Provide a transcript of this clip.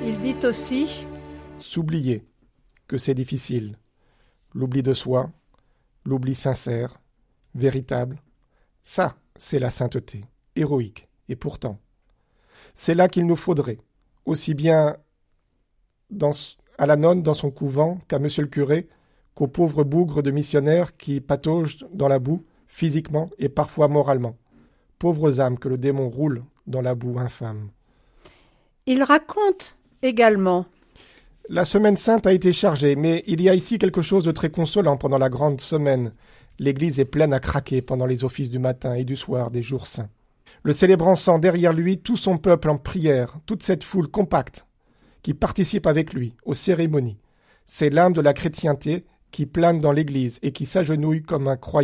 Il dit aussi s'oublier, que c'est difficile. L'oubli de soi, l'oubli sincère, véritable. Ça, c'est la sainteté, héroïque. Et pourtant, c'est là qu'il nous faudrait, aussi bien à la nonne dans son couvent qu'à monsieur le curé, qu'au pauvre bougre de missionnaire qui patauge dans la boue, physiquement et parfois moralement. Pauvres âmes que le démon roule dans la boue infâme. Il raconte également. La semaine sainte a été chargée, mais il y a ici quelque chose de très consolant pendant la grande semaine. L'église est pleine à craquer pendant les offices du matin et du soir des jours saints. Le célébrant sent derrière lui tout son peuple en prière, toute cette foule compacte qui participe avec lui aux cérémonies. C'est l'âme de la chrétienté qui plane dans l'église et qui s'agenouille comme un croyant